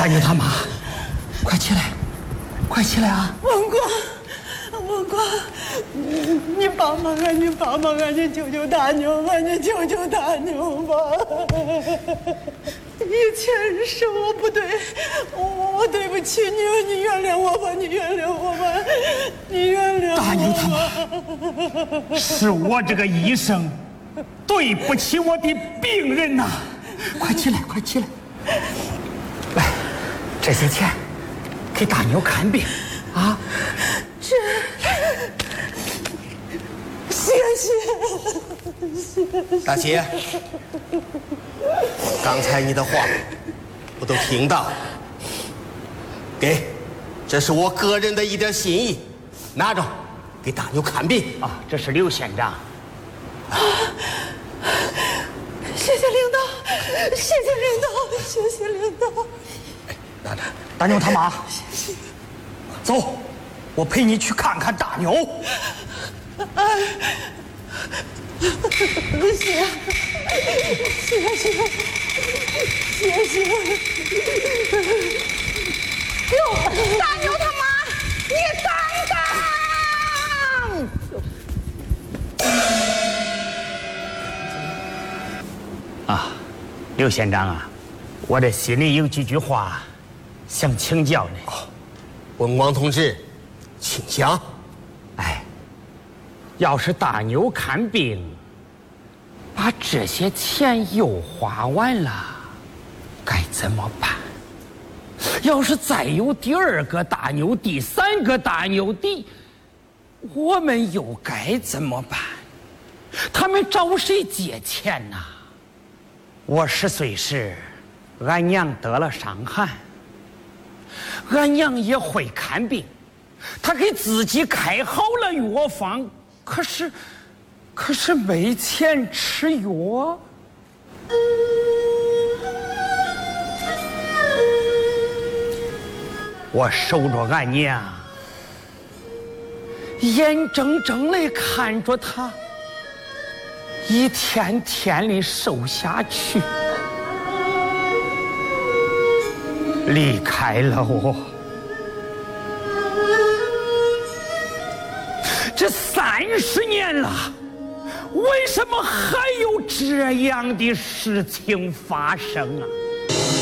大牛他妈，快起来，快起来啊！ 王光，你帮忙啊！你帮忙啊！你救救大牛吧！你救救大牛吧！以前是我不对，我对不起你，你原谅我吧！你原谅我吧！你原谅我吧！ 大牛他妈，是我这个医生对不起我的病人呐！快起来，快起来！来，这些钱给大牛看病啊！ 谢谢。 大姐，刚才你的话我都听到了，给，这是我个人的一点心意，拿着给大牛看病啊！这是刘县长。 谢谢领导，谢谢领导，谢谢领导。 拿着， 大牛他妈，走，我陪你去看看大牛。谢谢。 哟，大牛他妈，你等等！ 啊，刘县长啊，我这心里有几句话想请教你。 文广同志，请讲。 哎，要是大牛看病把这些钱又花完了，该怎么办？要是再有第二个大牛，第三个大牛的，我们又该怎么办？他们找谁借钱呢？我10岁时，俺娘得了伤寒，俺娘也会看病，她给自己开好了药方，可是没钱吃药。我守着俺娘，眼睁睁地看着她一天天的瘦下去，离开了我。这30年了，为什么还有这样的事情发生啊？